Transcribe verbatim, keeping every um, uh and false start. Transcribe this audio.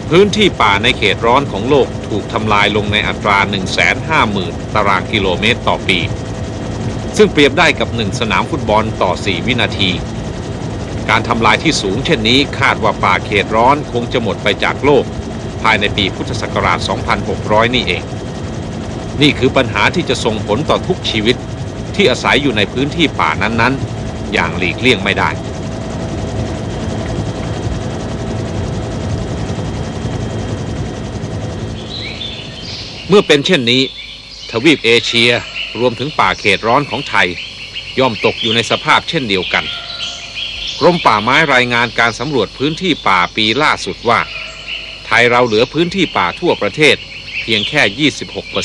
พื้นที่ป่าในเขตร้อนของโลกถูกทำลายลงในอัตรา หนึ่งแสนห้าหมื่น ตารางกิโลเมตรต่อปีซึ่งเปรียบได้กับหนึ่งสนามฟุตบอลต่อสี่วินาทีการทำลายที่สูงเช่นนี้คาดว่าป่าเขตร้อนคงจะหมดไปจากโลกภายในปีพุทธศักราช สองพันหกร้อย นี่เองนี่คือปัญหาที่จะส่งผลต่อทุกชีวิตที่อาศัยอยู่ในพื้นที่ป่านั้นๆอย่างหลีกเลี่ยงไม่ได้เมื่อเป็นเช่นนี้ทวีปเอเชียรวมถึงป่าเขตร้อนของไทยย่อมตกอยู่ในสภาพเช่นเดียวกันกรมป่าไม้รายงานการสำรวจพื้นที่ป่าปีล่าสุดว่าไทยเราเหลือพื้นที่ป่าทั่วประเทศเพียงแค่ ยี่สิบหกเปอร์เซ็นต์